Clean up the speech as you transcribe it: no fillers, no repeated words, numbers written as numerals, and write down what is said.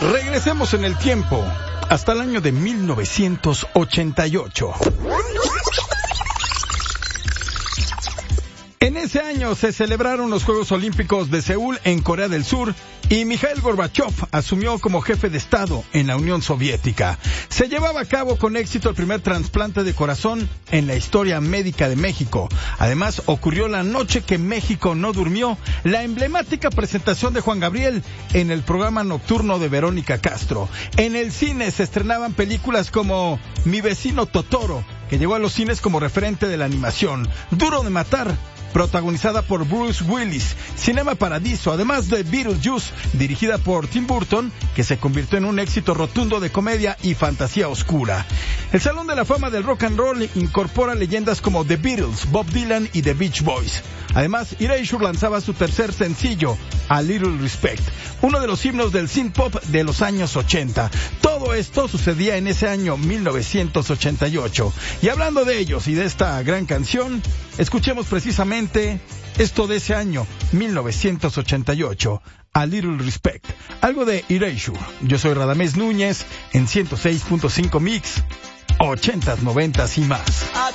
Regresemos en el tiempo hasta el año de 1988. En ese año se celebraron los Juegos Olímpicos de Seúl en Corea del Sur y Mikhail Gorbachev asumió como jefe de Estado en la Unión Soviética. Se llevaba a cabo con éxito el primer trasplante de corazón en la historia médica de México. Además, ocurrió la noche que México no durmió, la emblemática presentación de Juan Gabriel en el programa nocturno de Verónica Castro. En el cine se estrenaban películas como Mi vecino Totoro, que llegó a los cines como referente de la animación, Duro de matar, protagonizada por Bruce Willis, Cinema Paradiso, además de Beetlejuice, dirigida por Tim Burton, que se convirtió en un éxito rotundo de comedia y fantasía oscura. El Salón de la Fama del Rock and Roll incorpora leyendas como The Beatles, Bob Dylan y The Beach Boys. Además, Erasure lanzaba su tercer sencillo, A Little Respect, uno de los himnos del synth pop de los años 80. Todo esto sucedía en ese año 1988. Y hablando de ellos y de esta gran canción, escuchemos precisamente esto de ese año 1988, A Little Respect, algo de Erasure. Yo soy Radamés Núñez en 106.5 Mix, 80s, 90s y más.